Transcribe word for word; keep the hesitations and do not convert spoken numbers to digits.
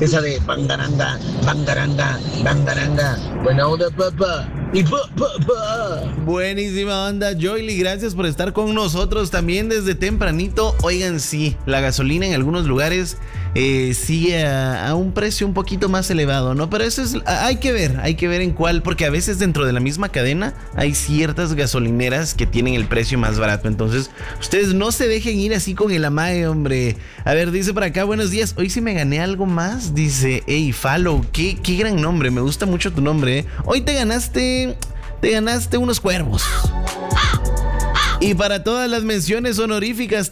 Esa de bangaranga, bangaranga, bangaranga. Buena onda, papá. Y pa, pa, pa. Buenísima onda, Joyly, gracias por estar con nosotros también desde tempranito. Oigan, sí, la gasolina en algunos lugares eh, sigue a, a un precio un poquito más elevado, ¿no? Pero eso es, hay que ver, hay que ver en cuál, porque a veces dentro de la misma cadena hay ciertas gasolineras que tienen el precio más barato. Entonces, ustedes no se dejen ir así con el amague, hombre. A ver, dice por acá, buenos días, hoy sí me gané algo más. Dice, hey, Falo, qué, qué gran nombre, me gusta mucho tu nombre, ¿eh? Hoy te ganaste... Te ganaste unos cuervos. Y para todas las menciones honoríficas